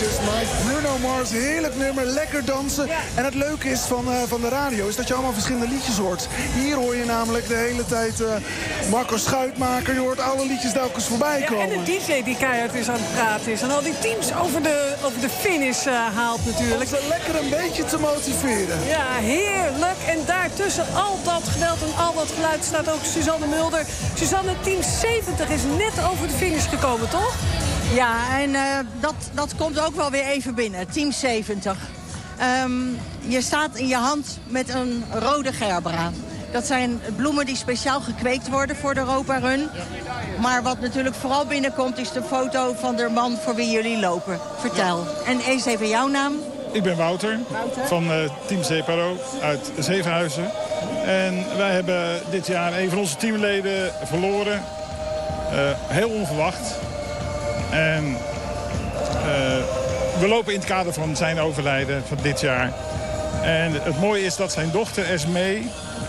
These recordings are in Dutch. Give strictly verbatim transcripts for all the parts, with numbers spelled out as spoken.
Just Night. Bruno Mars, heerlijk nummer, lekker dansen. Ja. En het leuke is van, uh, van de radio is dat je allemaal verschillende liedjes hoort. Hier hoor je namelijk de hele tijd uh, Marco Schuitmaker. Je hoort alle liedjes telkens voorbij komen. Ja, en de D J die keihard is aan het praten is. En al die teams over de, over de finish uh, haalt natuurlijk. Om ze lekker een beetje te motiveren. Ja, heerlijk. En daartussen al dat geweld en al dat geluid staat ook Suzanne Mulder. Suzanne, team zeventig is net over de finish gekomen, toch? Ja, en uh, dat, dat komt ook wel weer even binnen. Team zeventig. Um, je staat in je hand met een rode gerbera. Dat zijn bloemen die speciaal gekweekt worden voor de Europa Run. Maar wat natuurlijk vooral binnenkomt is de foto van de man voor wie jullie lopen. Vertel. Ja. En eens even jouw naam. Ik ben Wouter, Wouter? van uh, Team Separo uit Zevenhuizen. En wij hebben dit jaar een van onze teamleden verloren. Uh, heel onverwacht. En uh, we lopen in het kader van zijn overlijden van dit jaar. En het mooie is dat zijn dochter Esmee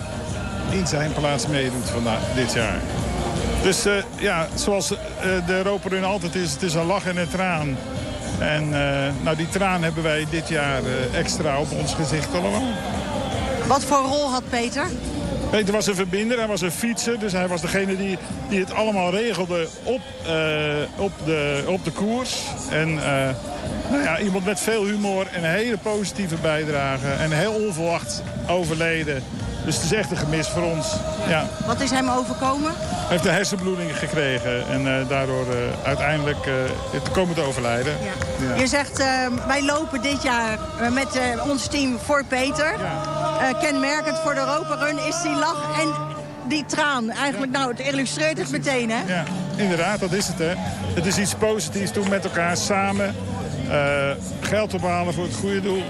in zijn plaats meedoet vandaag, dit jaar. Dus uh, ja, zoals uh, de Europa Run altijd is, het is een lach en een traan. En uh, nou, die traan hebben wij dit jaar uh, extra op ons gezicht allemaal. Wat voor rol had Peter? Peter was een verbinder, hij was een fietser. Dus hij was degene die, die het allemaal regelde op, uh, op, de, op de koers. En uh, nou ja, iemand met veel humor en een hele positieve bijdrage. En heel onverwacht overleden. Dus het is echt een gemis voor ons. Ja. Wat is hem overkomen? Hij heeft een hersenbloeding gekregen en uh, daardoor uh, uiteindelijk uh, te komen te overlijden. Ja. Ja. Je zegt, uh, wij lopen dit jaar uh, met uh, ons team voor Peter. Ja. Uh, kenmerkend voor de Europa Run is die lach en die traan. Eigenlijk, nou, het illustreert het meteen, hè? Ja, inderdaad, dat is het, hè. Het is iets positiefs doen met elkaar samen. Uh, geld ophalen voor het goede doel.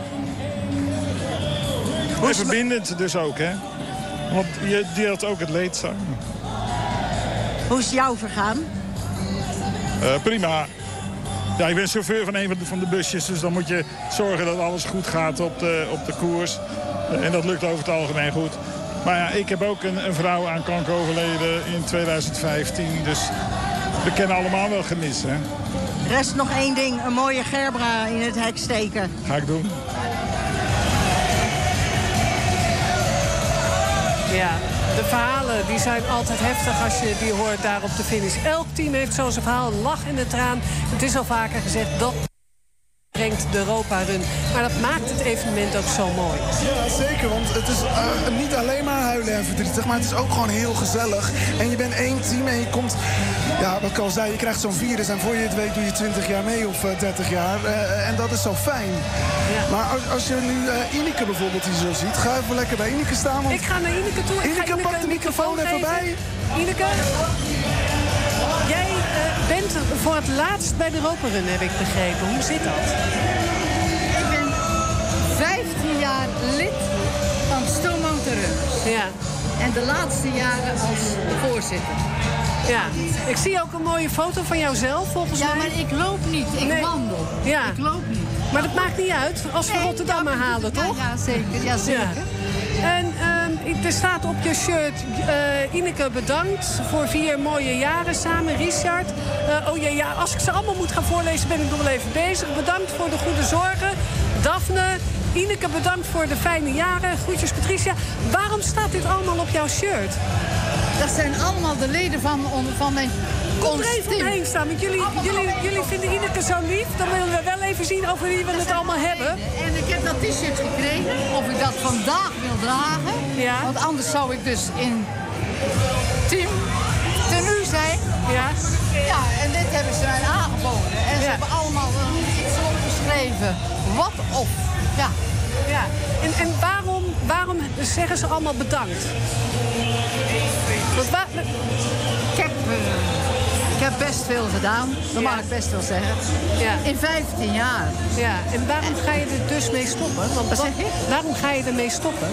En verbindend dus ook, hè. Want je deelt ook het leed samen. Hoe is het jou vergaan? Uh, prima. Ja, ik ben chauffeur van een van de, van de busjes, dus dan moet je zorgen dat alles goed gaat op de, op de koers. Uh, en dat lukt over het algemeen goed. Maar ja, ik heb ook een, een vrouw aan kanker overleden in tweeduizend vijftien, dus we kennen allemaal wel gemis, hè. Rest nog één ding, een mooie gerbera in het hek steken. Ga ik doen. Ja, de verhalen die zijn altijd heftig als je die hoort daar op de finish. Elk team heeft zo zijn verhaal, een lach in de traan. Het is al vaker gezegd, dat brengt de Europa Run. Maar dat maakt het evenement ook zo mooi. Ja, zeker, want het is uh, niet alleen maar huilen en verdrietig, maar het is ook gewoon heel gezellig. En je bent één team en je komt, ja, wat ik al zei, je krijgt zo'n virus en voor je het weet doe je twintig jaar mee of uh, dertig jaar. Uh, en dat is zo fijn. Ja. Maar als, als je nu uh, Ineke bijvoorbeeld hier zo ziet, ga even lekker bij Ineke staan. Want ik ga naar Ineke toe. Ineke, Ineke pak de microfoon even bij. Ineke, jij uh, bent voor het laatst bij de Europa Run, heb ik begrepen. Hoe zit dat? Ik ben vijftien jaar lid van Stoommotorrunners. Ja. En de laatste jaren als voorzitter. Ja, ik zie ook een mooie foto van jouzelf volgens ja, mij. Ja, maar ik loop niet, ik nee. wandel. Ja. Ik loop niet. Maar dat maakt niet uit, als we nee, Rotterdam ja, halen, toch? Ja, ja zeker. Ja, zeker. Ja. En uh, er staat op je shirt, uh, Ineke bedankt voor vier mooie jaren samen, Richard. Uh, oh ja, ja, als ik ze allemaal moet gaan voorlezen ben ik nog wel even bezig. Bedankt voor de goede zorgen. Daphne, Ineke bedankt voor de fijne jaren. Groetjes Patricia. Waarom staat dit allemaal op jouw shirt? Dat zijn allemaal de leden van, van mijn... Kom er even omheen staan, want jullie, jullie, jullie vinden Ineke zo lief. Dan willen we wel even zien over wie we het allemaal hebben. En ik heb dat t-shirt gekregen, of ik dat vandaag wil dragen. Ja. Want anders zou ik dus in team tenue zijn. Ja. Ja, en dit hebben ze mij aangeboden. En ze ja. hebben allemaal uh, iets opgeschreven. Wat of. Ja. Ja. En, en waarom, waarom zeggen ze allemaal bedankt? Want waar... Ik heb... Uh, Ik heb best veel gedaan, dat ja. mag ik best wel zeggen. Ja. In vijftien jaar. Ja, en waarom ga je er dus mee stoppen? Want wat zeg je? Waarom ga je ermee stoppen?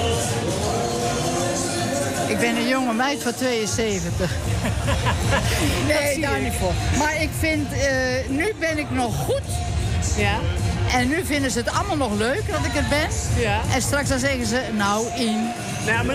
Ik ben een jonge meid van tweeënzeventig. Nee, daar niet voor. Maar ik vind, uh, nu ben ik nog goed. Ja. En nu vinden ze het allemaal nog leuk dat ik het ben. Ja. En straks dan zeggen ze, nou in... Nou, maar